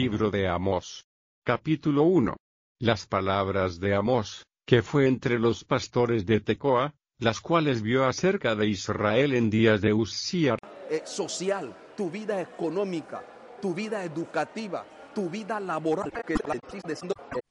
libro de Amós. Capítulo 1. Las palabras de Amós, que fue entre los pastores de Tecoa, las cuales vio acerca de Israel en días de Uzía. Social, tu vida económica, tu vida educativa, tu vida laboral, que la estoy diciendo